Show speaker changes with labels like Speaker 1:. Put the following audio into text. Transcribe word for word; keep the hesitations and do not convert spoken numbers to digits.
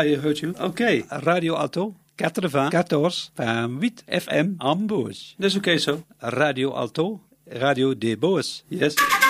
Speaker 1: I heard you. Okay.
Speaker 2: Radio Alto, quatre-vingt-quatorze point huit F M en Beauce.
Speaker 1: That's okay, so.
Speaker 2: Radio Alto, Radio de Beauce.
Speaker 1: Yes.